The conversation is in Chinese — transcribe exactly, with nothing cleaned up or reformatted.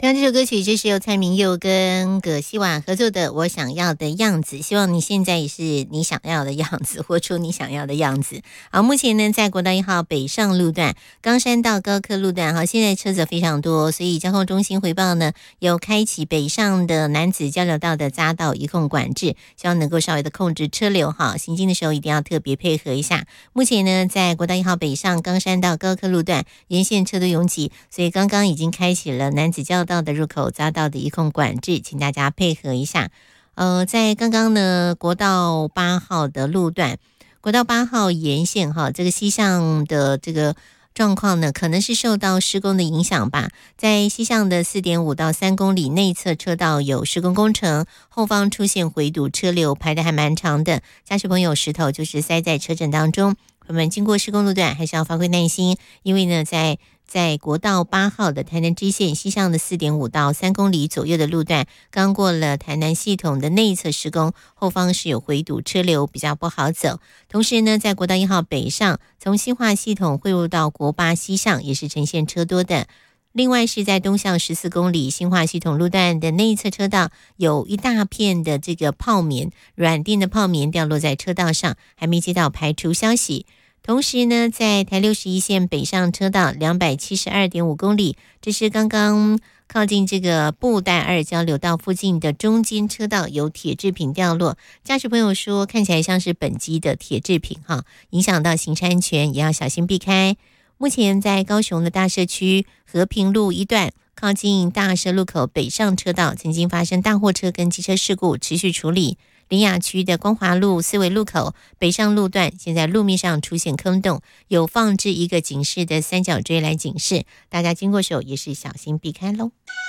听这首歌曲，这是由蔡明佑跟葛希婉合作的《我想要的样子》，希望你现在也是你想要的样子，活出你想要的样子。好，目前呢，在国道一号北上路段、冈山到高科路段，好，现在车子非常多，所以交通中心回报呢，有开启北上的男子交流道的匝道一控管制，希望能够稍微的控制车流。哈，行进的时候一定要特别配合一下。目前呢，在国道一号北上冈山到高科路段，沿线车都拥挤，所以刚刚已经开启了男子交流道道的入口匝道的一控管制，请大家配合一下。呃，在刚刚呢，国道八号的路段，国道八号沿线哈，这个西向的这个状况呢，可能是受到施工的影响吧。在西向的 四点五 到三公里内侧车道有施工工程，后方出现回堵车流，排得还蛮长的。驾驶朋友石头就是塞在车阵当中，我们经过施工路段还是要发挥耐心，因为呢，在在国道八号的台南支线西向的 四点五 到三公里左右的路段，刚过了台南系统的内侧施工，后方是有回堵车流，比较不好走。同时呢，在国道一号北上，从新化系统汇入到国八西上，也是呈现车多的。另外是在东向十四公里新化系统路段的内侧车道，有一大片的这个泡棉，软垫的泡棉掉落在车道上，还没接到排除消息。同时呢，在台六十一线北上车道 两百七十二点五公里，这是刚刚靠近这个布袋二交流道附近的中间车道有铁制品掉落，驾驶朋友说看起来像是本机的铁制品哈，影响到行车安全，也要小心避开。目前在高雄的大社区和平路一段，靠近大社路口北上车道曾经发生大货车跟机车事故，持续处理。林雅区的光华路四维路口北上路段，现在路面上出现坑洞，有放置一个警示的三角锥来警示，大家经过时候也是小心避开咯。